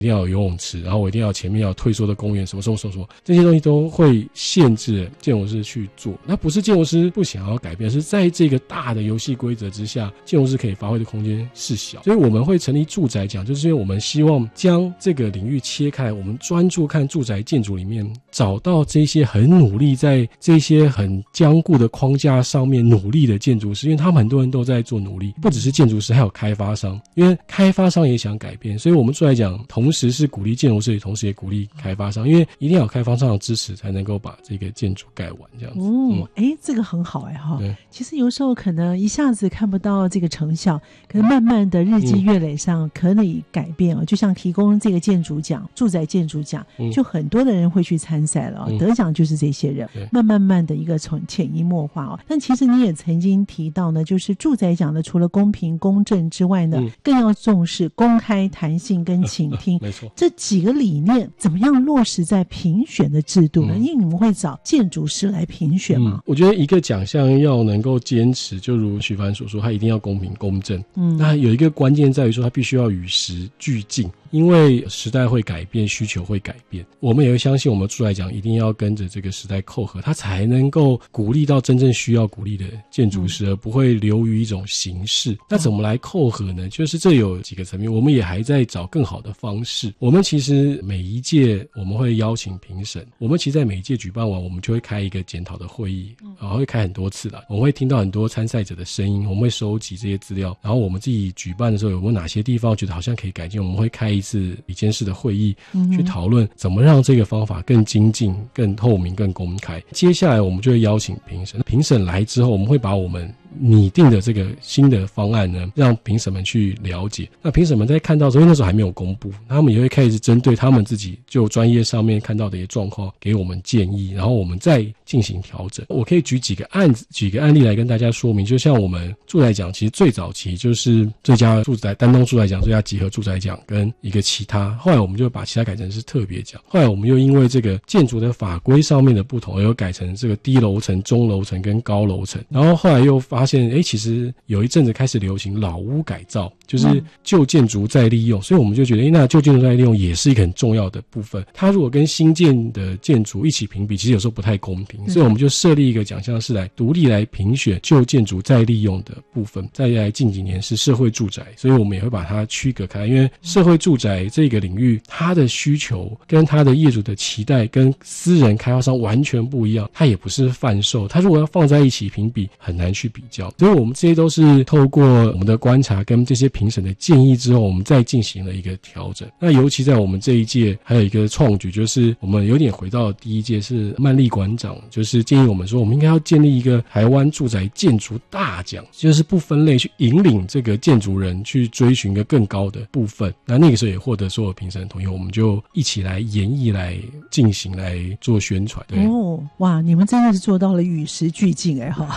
一定要有游泳池，然后我一定要前面要有退缩的公园，什么这些东西都会限制建筑师去做。那不是建筑师不想要改变，是在这个大的游戏规则之下，建筑师可以发挥的空间是小。所以我们会成立住宅奖，就是因为我们希望将这个领域切开，我们专注看住宅建筑里面找到这些很努力在这些很坚固的框架上面努力的建筑师，因为他们很多人都在做努力，不只是建筑师，还有开发商，因为开发商也想改变，所以我们住宅奖同时是鼓励建筑师，同时也鼓励开发商，因为一定要有开发商的支持才能够把这个建筑盖完这样子。 这个很好其实有时候可能一下子看不到这个成效，可能慢慢的日积月累上可以改变就像提供这个建筑奖，住宅建筑奖，就很多的人会去参赛了得奖就是这些人，慢慢的一个从潜移默化但其实你也曾经提到呢，就是住宅奖呢，除了公平公正之外呢，更要重视公开、弹性跟倾听没错， 这几个理念怎么样落实在评选的制度呢？因为你们会找建筑师来评选吗？ 我觉得一个奖项要能够坚持，就如徐帆所说，它一定要公平公正。那有一个关键在于说，它必须要与时俱进。因为时代会改变，需求会改变，我们也会相信我们住宅奖一定要跟着这个时代扣合，它才能够鼓励到真正需要鼓励的建筑师，而不会流于一种形式。那怎么来扣合呢？就是这有几个层面，我们也还在找更好的方式。我们其实每一届我们会邀请评审，我们其实在每一届举办完，我们就会开一个检讨的会议，会开很多次啦。我们会听到很多参赛者的声音，我们会收集这些资料，然后我们自己举办的时候有没有哪些地方觉得好像可以改进，我们会开一次理监事的会议去讨论怎么让这个方法更精进、更透明、更公开。接下来我们就会邀请评审，评审来之后，我们会把我们拟定的这个新的方案呢，让评审们去了解。那评审们在看到之后，那时候还没有公布，他们也会开始针对他们自己就专业上面看到的一些状况给我们建议，然后我们再进行调整。我可以举几个案例来跟大家说明。就像我们住宅奖，其实最早期就是最佳住宅单栋住宅奖、最佳集合住宅奖跟一个其他，后来我们就把其他改成是特别奖。后来我们又因为这个建筑的法规上面的不同，而又改成这个低楼层、中楼层跟高楼层。然后后来又发现其实有一阵子开始流行老屋改造，就是旧建筑再利用，所以我们就觉得那旧建筑再利用也是一个很重要的部分。它如果跟新建的建筑一起评比，其实有时候不太公平，所以我们就设立一个奖项是来独立来评选旧建筑再利用的部分。再来近几年是社会住宅，所以我们也会把它区隔开，因为社会住宅这个领域，它的需求跟它的业主的期待跟私人开发商完全不一样，它也不是贩售，它如果要放在一起评比很难去比较。所以我们这些都是透过我们的观察跟这些评审的建议之后，我们再进行了一个调整。那尤其在我们这一届还有一个创举，就是我们有点回到第一届，是曼丽馆长就是建议我们说，我们应该要建立一个台湾住宅建筑大奖，就是不分类去引领这个建筑人去追寻一个更高的部分。那个时候也获得所有评审同意，我们就一起来研议来进行来做宣传。对哇，你们真的是做到了与时俱进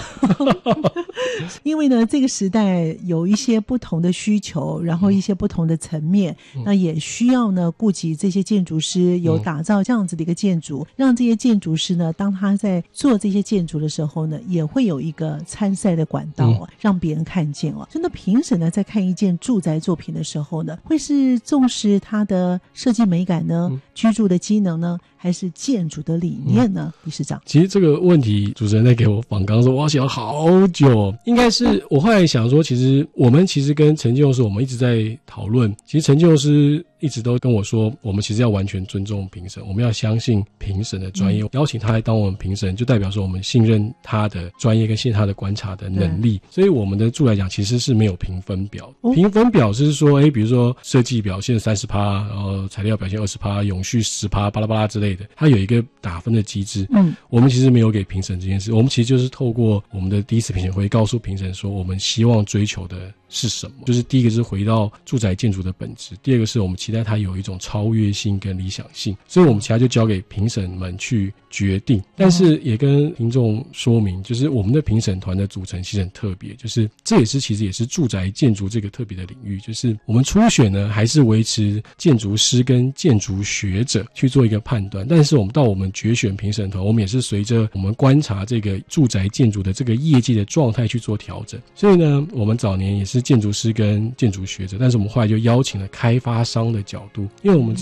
因为呢这个时代有一些不同的需求，然后一些不同的层面，那也需要呢顾及这些建筑师有打造这样子的一个建筑，让这些建筑师呢当他在做这些建筑的时候呢，也会有一个参赛的管道让别人看见真的评审呢在看一件住宅作品的时候呢，会是重视它的设计美感呢，居住的机能呢，还是建筑的理念呢？理事长， 其实这个问题主持人在给我访纲的时候，我想了好久。应该是我后来想说，其实我们跟陈建筑师我们一直在讨论，其实陈建筑师一直都跟我说，我们其实要完全尊重评审，我们要相信评审的专业，邀请他来当我们评审，就代表说我们信任他的专业跟信任他的观察的能力。所以我们的住来讲其实是没有评分表，评分表是说比如说设计表现 30%， 然后材料表现 20%， 永续 10%， 巴拉巴拉之类的，它有一个打分的机制。我们其实没有给评审这件事，我们其实就是透过我们的第一次评审会告诉评审说，我们希望追求的是什么，就是第一个是回到住宅建筑的本质，第二个是我们期待它有一种超越性跟理想性，所以我们其他就交给评审们去决定。但是也跟听众说明，就是我们的评审团的组成其实很特别，就是这也是其实也是住宅建筑这个特别的领域，就是我们初选呢还是维持建筑师跟建筑学者去做一个判断，但是我们到我们决选评审团，我们也是随着我们观察这个住宅建筑的这个业界的状态去做调整。所以呢，我们早年也是建筑师跟建筑学者，但是我们后来就邀请了开发商的角度，因为我们